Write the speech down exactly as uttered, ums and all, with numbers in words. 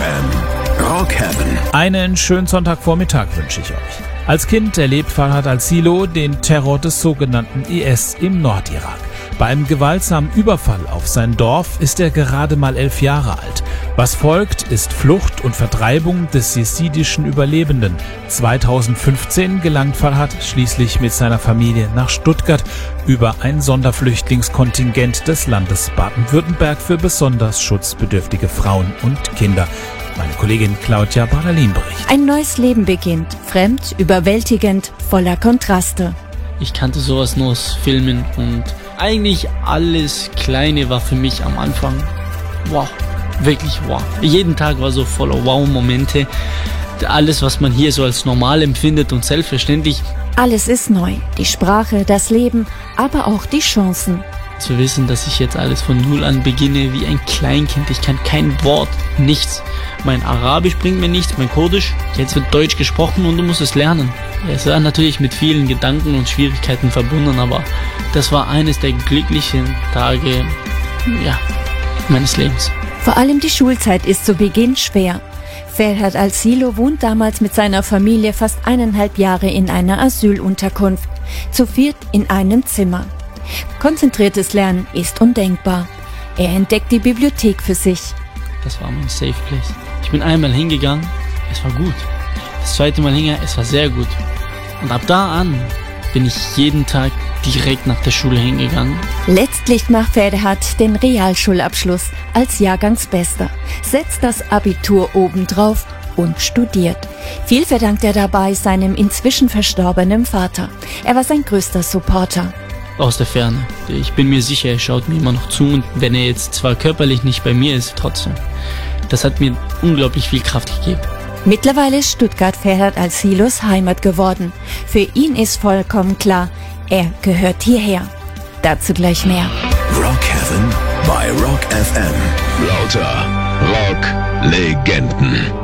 M. Rock Heaven. Einen schönen Sonntagvormittag wünsche ich euch. Als Kind erlebt Farhad Al-Silo den Terror des sogenannten I S im Nordirak. Bei einem gewaltsamen Überfall auf sein Dorf ist er gerade mal elf Jahre alt. Was folgt, ist Flucht und Vertreibung des jesidischen Überlebenden. zweitausendfünfzehn gelangt Farhad schließlich mit seiner Familie nach Stuttgart über ein Sonderflüchtlingskontingent des Landes Baden-Württemberg für besonders schutzbedürftige Frauen und Kinder. Meine Kollegin Claudia Badalin berichtet. Ein neues Leben beginnt, fremd, überwältigend, voller Kontraste. Ich kannte sowas nur aus Filmen und eigentlich alles Kleine war für mich am Anfang wow, wirklich wow. Jeden Tag war so voller Wow-Momente. Alles, was man hier so als normal empfindet und selbstverständlich. Alles ist neu, die Sprache, das Leben, aber auch die Chancen. Zu wissen, dass ich jetzt alles von Null an beginne wie ein Kleinkind. Ich kann kein Wort, nichts. Mein Arabisch bringt mir nichts, mein Kurdisch. Jetzt wird Deutsch gesprochen und du musst es lernen. Es war natürlich mit vielen Gedanken und Schwierigkeiten verbunden, aber das war eines der glücklichen Tage, ja, meines Lebens. Vor allem die Schulzeit ist zu Beginn schwer. Farhad Al-Silo wohnt damals mit seiner Familie fast eineinhalb Jahre in einer Asylunterkunft. Zu viert in einem Zimmer. Konzentriertes Lernen ist undenkbar. Er entdeckt die Bibliothek für sich. Das war mein Safe Place. Ich bin einmal hingegangen, es war gut. Das zweite Mal hingegangen, es war sehr gut. Und ab da an bin ich jeden Tag direkt nach der Schule hingegangen. Letztlich macht Farhad den Realschulabschluss als Jahrgangsbester, setzt das Abitur obendrauf und studiert. Viel verdankt er dabei seinem inzwischen verstorbenen Vater. Er war sein größter Supporter. Aus der Ferne. Ich bin mir sicher, er schaut mir immer noch zu und wenn er jetzt zwar körperlich nicht bei mir ist, trotzdem. Das hat mir unglaublich viel Kraft gegeben. Mittlerweile ist Stuttgart Farhad Al-Silos Heimat geworden. Für ihn ist vollkommen klar, er gehört hierher. Dazu gleich mehr. Rock Heaven bei Rock F M. Lauter Rock-Legenden.